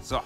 So.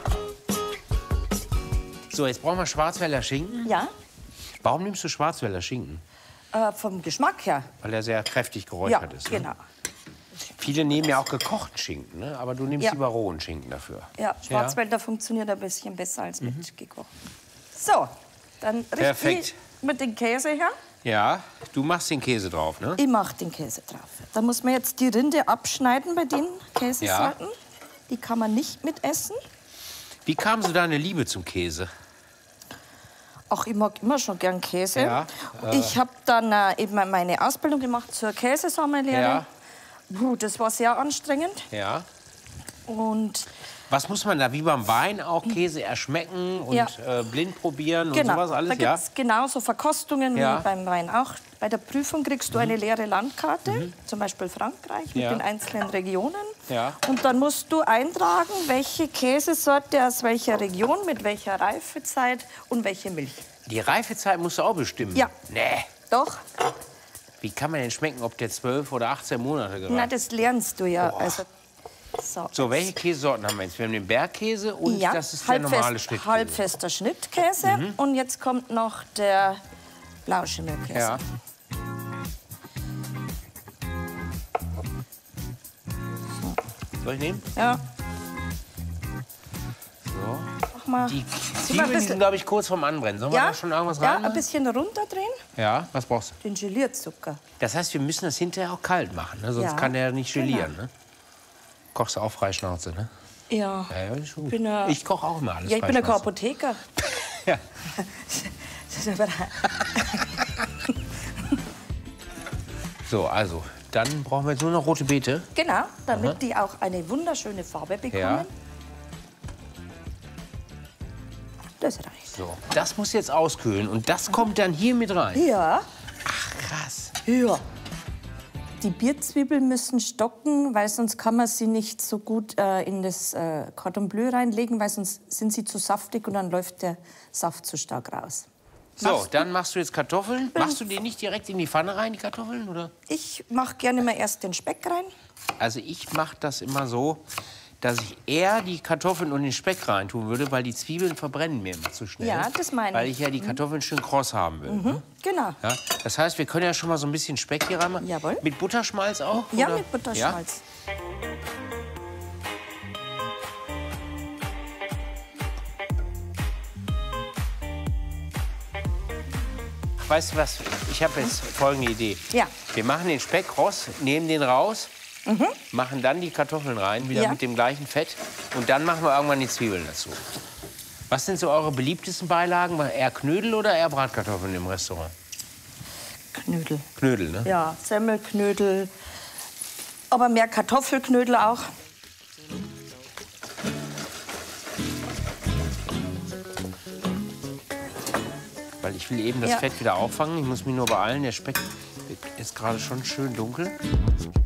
So, jetzt brauchen wir Schwarzwälder Schinken. Ja, Warum nimmst du Schwarzwälder Schinken? vom Geschmack her. Weil er sehr kräftig Ja, geräuchert ist. Ne? genau. Viele nehmen ja auch gekochten Schinken, ne? Aber du nimmst Ja. lieber rohen Schinken dafür. Ja, Schwarzwälder funktioniert ein bisschen besser als mit gekocht. So, dann richte Perfekt. ich mit dem Käse her. Ja, du machst den Käse drauf, ne? Ich mache den Käse drauf. Da muss man jetzt die Rinde abschneiden bei den Käsesorten. Die kann man nicht mitessen. Wie kam so deine Liebe zum Käse? Ach, ich mag immer schon gern Käse. Ja, Ich habe dann eben meine Ausbildung gemacht zur Käsesommeliere. Ja. Das war sehr anstrengend. Ja. Und Was muss man da, wie beim Wein, auch Käse erschmecken und Ja. Blind probieren und genau, sowas alles? da gibt es genauso Verkostungen Ja. wie beim Wein auch. Bei der Prüfung kriegst du eine leere Landkarte, zum Beispiel Frankreich, mit Ja. den einzelnen Regionen. Ja. Und dann musst du eintragen, welche Käsesorte aus welcher Region, mit welcher Reifezeit und welche Milch. Die Reifezeit musst du auch bestimmen? Ja. Nee. Doch? Wie kann man denn schmecken, ob der 12 oder 18 Monate gereift Na, das lernst du ja. Boah. Also, so. So, welche Käsesorten haben wir jetzt? Wir haben den Bergkäse und Ja, das ist der normale Schnittkäse. halbfester Schnittkäse. Und jetzt kommt noch der Blauschimmelkäse. Ja. Soll ich nehmen? Ja, So. mach mal. Die Gib mal ein Zwiebeln die bisschen- sind, glaube ich, kurz vorm Anbrennen. Sollen wir ja, da schon irgendwas ja, rein? ein bisschen runterdrehen. Ja, was brauchst du? Den Gelierzucker. Das heißt, wir müssen das hinterher auch kalt machen, ne? Sonst Ja, kann der nicht gelieren. genau. Ne? Kochst du auch Freischnauze, ne? Ja. Ja, ist schon gut. bin ein- Ich koche auch immer alles Ja, ich bin ja kein Freischnauze. Apotheker. Ja. So, also, dann brauchen wir jetzt nur noch rote Beete. Genau, damit die auch eine wunderschöne Farbe bekommen. Ja. Das reicht. So, das muss jetzt auskühlen und das kommt dann hier mit rein. Ja, Krass. ja. Die Bierzwiebeln müssen stocken, weil sonst kann man sie nicht so gut in das Cordon Bleu reinlegen, weil sonst sind sie zu saftig und dann läuft der Saft zu stark raus. So, dann machst du jetzt Kartoffeln. Machst du die nicht direkt in die Pfanne rein, die Kartoffeln, oder? Ich mache gerne mal erst den Speck rein. Also ich mache das immer so, dass ich eher die Kartoffeln und den Speck rein tun würde, weil die Zwiebeln verbrennen mir immer zu schnell. Ja, das meine ich. Weil ich ja die Kartoffeln schön kross haben will. Genau. Ja? Das heißt, wir können ja schon mal so ein bisschen Speck hier reinmachen. Jawohl. Mit Butterschmalz auch? Ja, oder? mit Butterschmalz. Weißt du was? Ich habe jetzt folgende Idee. Ja. Wir machen den Speck kross, nehmen den raus, machen dann die Kartoffeln rein, wieder Ja. mit dem gleichen Fett. Und dann machen wir irgendwann die Zwiebeln dazu. Was sind so eure beliebtesten Beilagen? Eher Knödel oder eher Bratkartoffeln im Restaurant? Knödel. Knödel, ne? Ja, Semmelknödel. Aber mehr Kartoffelknödel auch. Weil ich will eben das Ja. Fett wieder auffangen. Ich muss mich nur beeilen. Der Speck ist gerade schon schön dunkel.